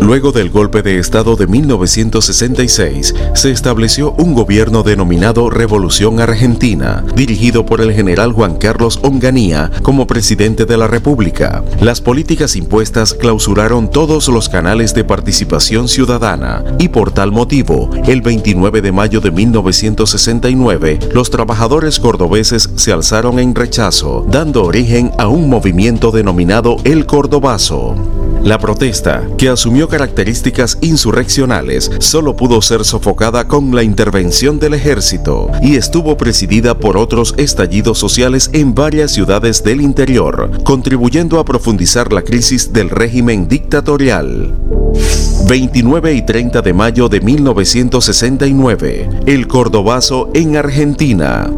Luego del golpe de Estado de 1966, se estableció un gobierno denominado Revolución Argentina, dirigido por el general Juan Carlos Onganía como presidente de la República. Las políticas impuestas clausuraron todos los canales de participación ciudadana y por tal motivo, el 29 de mayo de 1969, los trabajadores cordobeses se alzaron en rechazo, dando origen a un movimiento denominado el Cordobazo. La protesta, que asumió características insurreccionales, solo pudo ser sofocada con la intervención del ejército y estuvo presidida por otros estallidos sociales en varias ciudades del interior, contribuyendo a profundizar la crisis del régimen dictatorial. 29 y 30 de mayo de 1969, el Cordobazo en Argentina.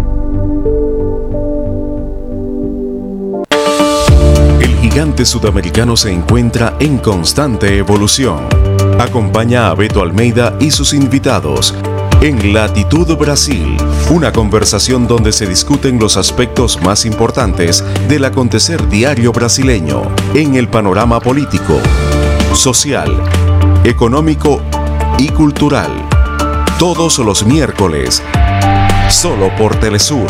El gigante sudamericano se encuentra en constante evolución. Acompaña a Beto Almeida y sus invitados en Latitud Brasil, una conversación donde se discuten los aspectos más importantes del acontecer diario brasileño en el panorama político, social, económico y cultural. Todos los miércoles, solo por Telesur.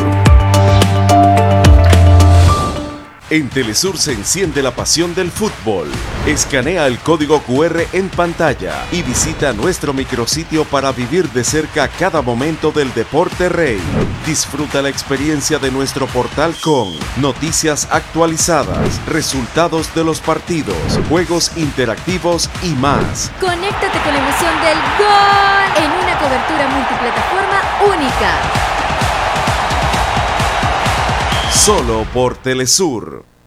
En Telesur se enciende la pasión del fútbol. Escanea el código QR en pantalla y visita nuestro micrositio para vivir de cerca cada momento del deporte rey. Disfruta la experiencia de nuestro portal con noticias actualizadas, resultados de los partidos, juegos interactivos y más. Conéctate con la emoción del gol en una cobertura multiplataforma única. Solo por Telesur.